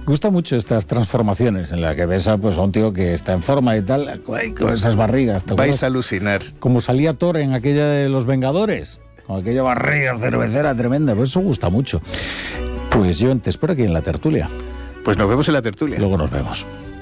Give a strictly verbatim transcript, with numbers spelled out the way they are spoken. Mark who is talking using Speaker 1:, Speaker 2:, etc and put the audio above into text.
Speaker 1: Gusta mucho estas transformaciones en las que ves a, pues, a un tío que está en forma y tal, con esas barrigas.
Speaker 2: Vais a alucinar.
Speaker 1: Como salía Thor en aquella de Los Vengadores, con aquella barriga cervecera tremenda, pues eso gusta mucho. Pues yo te espero aquí en la tertulia.
Speaker 2: Pues nos vemos en la tertulia.
Speaker 1: Luego nos vemos.